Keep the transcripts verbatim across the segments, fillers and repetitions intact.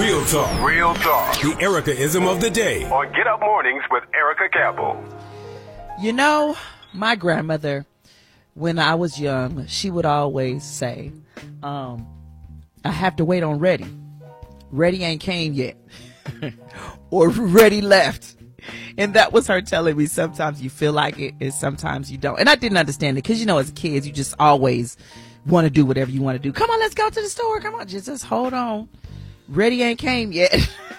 Real talk. Real talk. The Erica-ism of the day. On Get Up Mornings with Erica Campbell. You know, my grandmother, when I was young, she would always say, um, I have to wait on Ready. Ready ain't came yet. Or Ready left. And that was her telling me sometimes you feel like it and sometimes you don't. And I didn't understand it because, you know, as kids, you just always want to do whatever you want to do. Come on, let's go to the store. Come on, just, just hold on. Ready ain't came yet.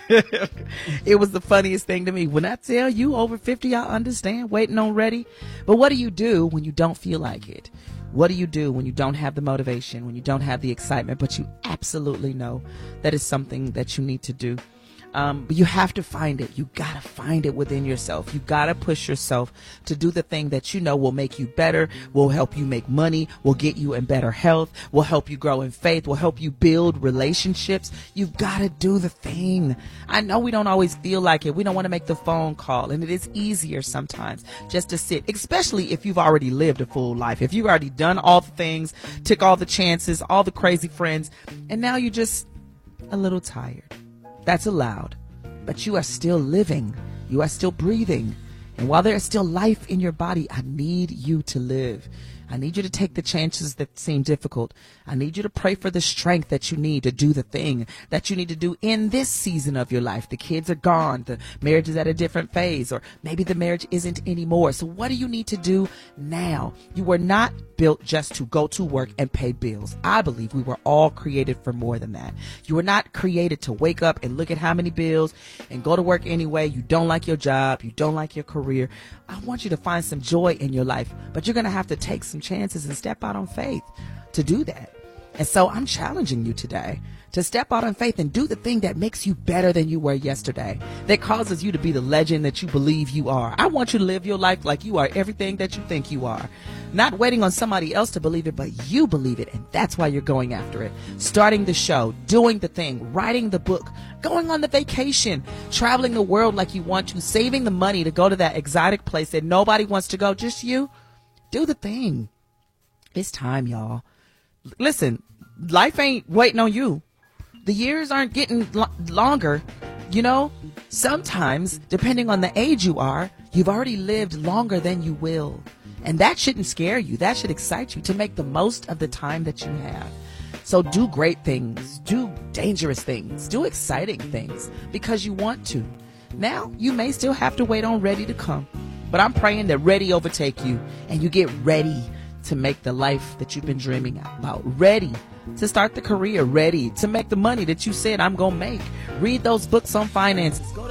It was the funniest thing to me. When I tell you over fifty, I understand waiting on Ready. But what do you do when you don't feel like it? What do you do when you don't have the motivation, when you don't have the excitement, but you absolutely know that is something that you need to do? Um, but you have to find it. You got to find it within yourself. You got to push yourself to do the thing that you know will make you better, will help you make money, will get you in better health, will help you grow in faith, will help you build relationships. You've got to do the thing. I know we don't always feel like it. We don't want to make the phone call, and it is easier sometimes just to sit, especially if you've already lived a full life. If you've already done all the things, took all the chances, all the crazy friends, and now you're just a little tired. That's allowed, but you are still living. You are still breathing. And while there is still life in your body, I need you to live. I need you to take the chances that seem difficult. I need you to pray for the strength that you need to do the thing that you need to do in this season of your life. The kids are gone. The marriage is at a different phase, or maybe the marriage isn't anymore. So what do you need to do now? You were not built just to go to work and pay bills. I believe we were all created for more than that. You were not created to wake up and look at how many bills and go to work anyway. You don't like your job. You don't like your career. I want you to find some joy in your life, but you're going to have to take some chances and step out on faith to do that. And so I'm challenging you today to step out on faith and do the thing that makes you better than you were yesterday, that causes you to be the legend that you believe you are. I want you to live your life like you are everything that you think you are, not waiting on somebody else to believe it, but you believe it. And that's why you're going after it. Starting the show, doing the thing, writing the book, going on the vacation, traveling the world like you want to, saving the money to go to that exotic place that nobody wants to go, just you. Do the thing. It's time, y'all. Listen, life ain't waiting on you. The years aren't getting lo- longer. You know, sometimes, depending on the age you are, you've already lived longer than you will. And that shouldn't scare you. That should excite you to make the most of the time that you have. So do great things. Do dangerous things. Do exciting things because you want to. Now, you may still have to wait on Ready to come. But I'm praying that Ready overtake you and you get ready to make the life that you've been dreaming about. Ready to start the career. Ready to make the money that you said I'm going to make. Read those books on finances. Go to